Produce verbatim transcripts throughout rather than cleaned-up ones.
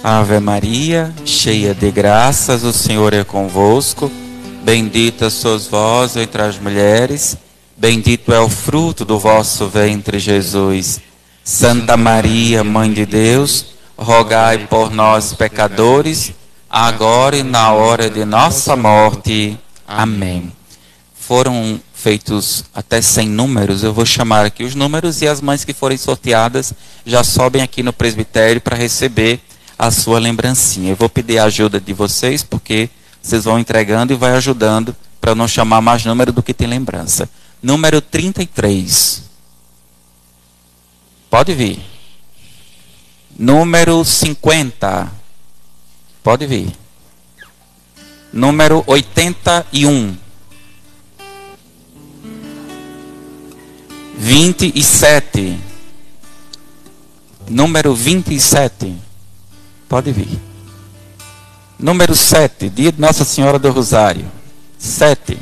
Ave Maria, cheia de graças, o Senhor é convosco. Bendita sois vós entre as mulheres, bendito é o fruto do vosso ventre, Jesus. Santa Maria, Mãe de Deus, rogai por nós, pecadores, agora e na hora de nossa morte. Amém. Foram feitos até cem números. Eu vou chamar aqui os números e as mães que forem sorteadas já sobem aqui no presbitério para receber a sua lembrancinha. Eu vou pedir a ajuda de vocês, porque vocês vão entregando e vai ajudando para não chamar mais número do que tem lembrança. Número trinta e três. Pode vir. Número cinquenta. Pode vir. Número oitenta e um. vinte e sete. Número vinte e sete. Pode vir. Número sete. Dia de Nossa Senhora do Rosário. sete.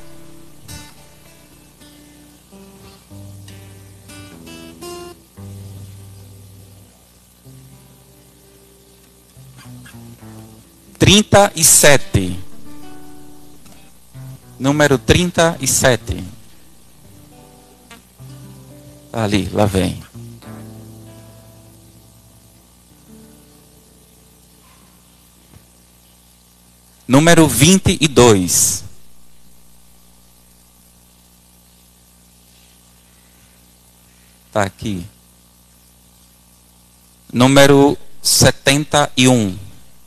Trinta e sete. Número trinta e sete. Ali, lá vem. Número vinte e dois. Está aqui. Número setenta e um.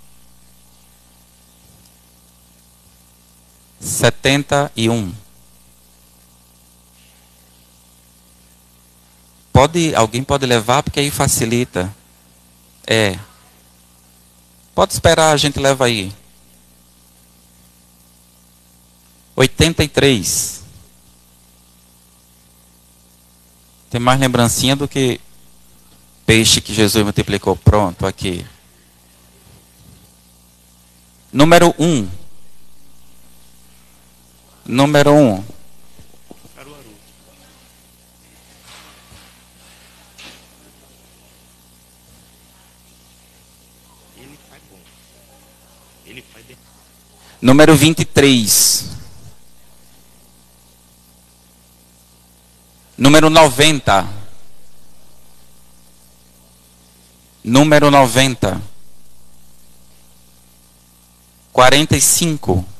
Setenta e um. Pode, alguém pode levar, porque aí facilita. É. Pode esperar, a gente leva aí. oitenta e três. Tem mais lembrancinha do que peixe que Jesus multiplicou. Pronto, aqui. Número um. Número um. Número vinte e três. Número noventa. Número noventa. quarenta e cinco.